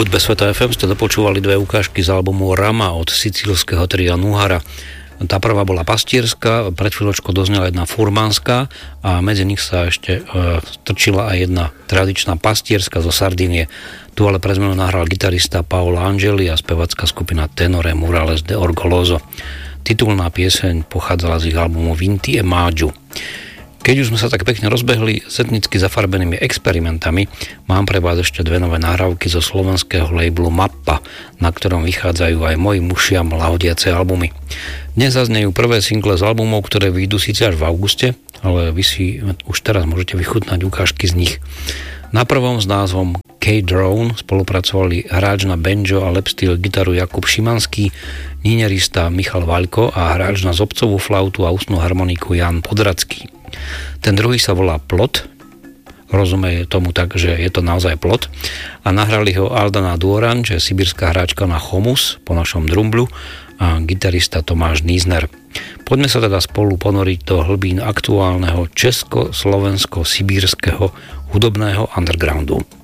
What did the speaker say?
Hudbe Sveta FM ste dopočúvali dve ukážky z albumu Rama od sicílskeho tria Nuhara. Tá prvá bola pastierská, pred chvíľočkou doznela jedna furmánska a medzi nich sa ešte strčila aj jedna tradičná pastierska zo Sardínie. Tu ale pre zmenu nahral gitarista Paolo Angeli a spevacká skupina Tenore Murales de Orgoloso. Titulná pieseň pochádzala z ich albumu Vinti e Maggio. Keď už sme sa tak pekne rozbehli s etnicky zafarbenými experimentami, mám pre vás ešte dve nové nahrávky zo slovenského labelu Mappa, na ktorom vychádzajú aj moji mušiam lahodiace albumy. Dnes zaznejú prvé single z albumov, ktoré vyjdú síce až v auguste, ale vy si už teraz môžete vychutnať ukážky z nich. Na prvom s názvom K-Drone spolupracovali hráč na banjo a lapsteel gitaru Jakub Šimanský, ninerista Michal Vaľko a hráč na zobcovú flautu a ústnu harmoniku Jan Podradský. Ten druhý sa volá Plot, rozumie tomu tak, že je to naozaj plot, a nahrali ho Aldana Dôran, čo je sibírska hráčka na chomus, po našom drumblu, a gitarista Tomáš Nízner. Poďme sa teda spolu ponoriť do hlbín aktuálneho česko-slovensko-sibírskeho hudobného undergroundu.